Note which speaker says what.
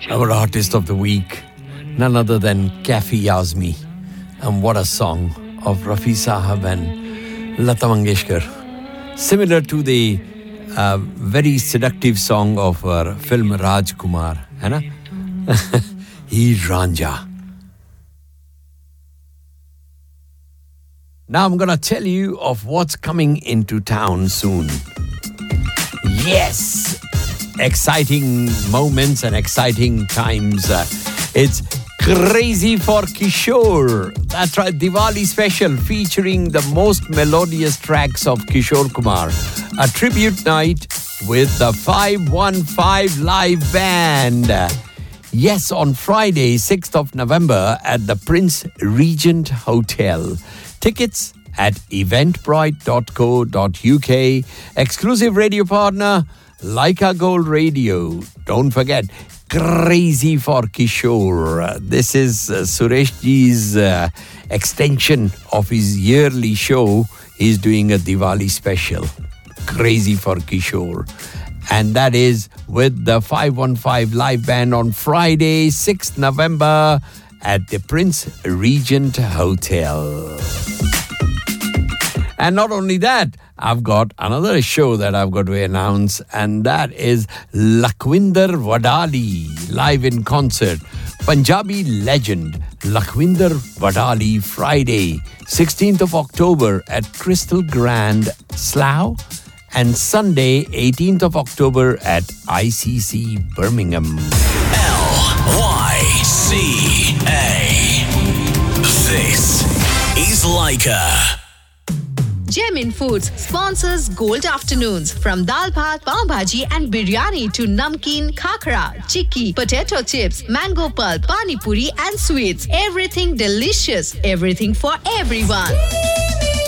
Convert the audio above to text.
Speaker 1: Our artist of the week, none other than Kafi Yazmi. And what a song of Rafi Sahab and Lata Mangeshkar. Similar to the very seductive song of film Rajkumar, hai na? He Ranja. Now I'm going to tell you of what's coming into town soon. Yes! Exciting moments and exciting times. It's Crazy for Kishore. That's right, Diwali special featuring the most melodious tracks of Kishore Kumar. A tribute night with the 515 live band. Yes, on Friday, 6th of November at the Prince Regent Hotel. Tickets at eventbrite.co.uk. Exclusive radio partner, Laika Gold Radio. Don't forget, Crazy for Kishore. This is Suresh Ji's extension of his yearly show. He's doing a Diwali special, Crazy for Kishore. And that is with the 515 live band on Friday, 6th November at the Prince Regent Hotel. And not only that, I've got another show that I've got to announce, and that is Lakhwinder Wadali live in concert. Punjabi legend Lakhwinder Wadali, Friday, 16th of October at Crystal Grand, Slough, and Sunday, 18th of October at ICC Birmingham.
Speaker 2: LYCA. This is Laika.
Speaker 3: Gemin Foods sponsors Gold Afternoons. From dal bhat, pav bhaji and biryani to namkeen, khakra, chikki, potato chips, mango pulp, pani puri and sweets. Everything delicious. Everything for everyone.